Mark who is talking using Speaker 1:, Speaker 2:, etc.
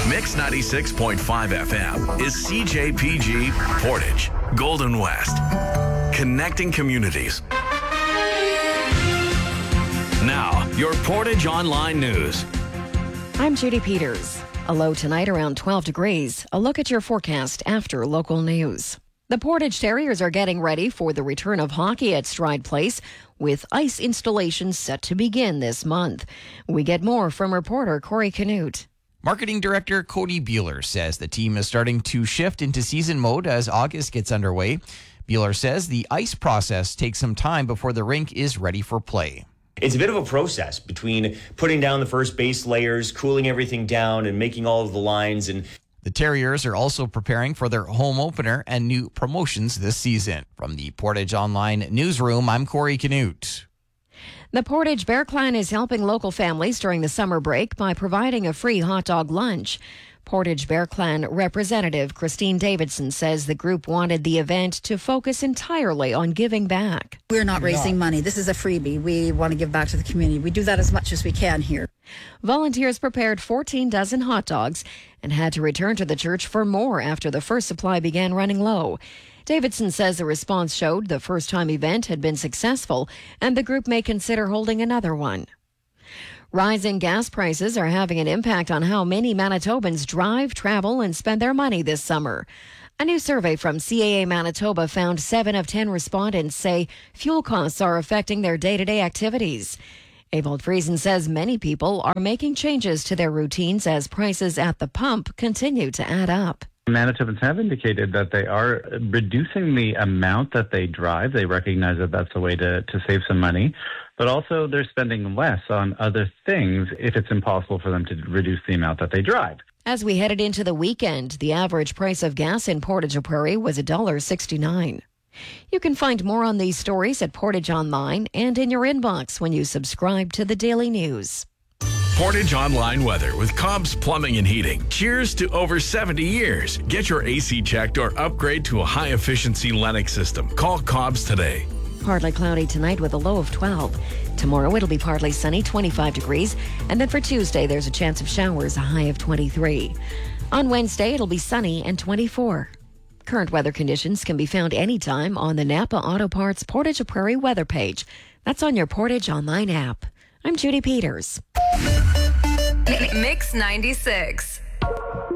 Speaker 1: Mix 96.5 FM is CJPG Portage, Golden West. Connecting communities. Now, your Portage Online News.
Speaker 2: I'm Judy Peters. A low tonight around 12 degrees. A look at your forecast after local news. The Portage Terriers are getting ready for the return of hockey at Stride Place, with ice installations set to begin this month. We get more from reporter Corey Canute.
Speaker 3: Marketing Director Cody Bueller says the team is starting to shift into season mode as August gets underway. Bueller says the ice process takes some time before the rink is ready for play.
Speaker 4: It's a bit of a process between putting down the first base layers, cooling everything down, and making all of the lines. And
Speaker 3: the Terriers are also preparing for their home opener and new promotions this season. From the Portage Online Newsroom, I'm Corey Canute.
Speaker 2: The Portage Bear Clan is helping local families during the summer break by providing a free hot dog lunch. Portage Bear Clan representative Christine Davidson says the group wanted the event to focus entirely on giving back.
Speaker 5: We're not raising money. This is a freebie. We want to give back to the community. We do that as much as we can here.
Speaker 2: Volunteers prepared 14 dozen hot dogs and had to return to the church for more after the first supply began running low. Davidson says the response showed the first-time event had been successful and the group may consider holding another one. Rising gas prices are having an impact on how many Manitobans drive, travel, and spend their money this summer. A new survey from CAA Manitoba found 7 of 10 respondents say fuel costs are affecting their day-to-day activities. Ewald Friesen says many people are making changes to their routines as prices at the pump continue to add up.
Speaker 6: Manitobans have indicated that they are reducing the amount that they drive. They recognize that that's a way to save some money, but also they're spending less on other things if it's impossible for them to reduce the amount that they drive.
Speaker 2: As we headed into the weekend, the average price of gas in Portage Prairie was $1.69. You can find more on these stories at Portage Online and in your inbox when you subscribe to the Daily News.
Speaker 1: Portage Online weather with Cobb's Plumbing and Heating. Cheers to over 70 years. Get your AC checked or upgrade to a high-efficiency Lennox system. Call Cobb's today.
Speaker 2: Partly cloudy tonight with a low of 12. Tomorrow it'll be partly sunny, 25 degrees. And then for Tuesday, there's a chance of showers, a high of 23. On Wednesday, it'll be sunny and 24. Current weather conditions can be found anytime on the Napa Auto Parts Portage Prairie weather page. That's on your Portage Online app. I'm Judy Peters.
Speaker 7: Mix 96.